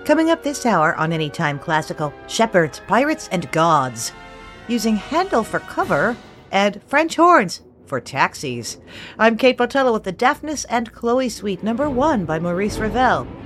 Coming up this hour on Anytime Classical, shepherds, pirates, and gods. Using Handel for cover and French horns for taxis. I'm Kate Botello with the Daphnis and Chloe Suite, number 1 by Maurice Ravel.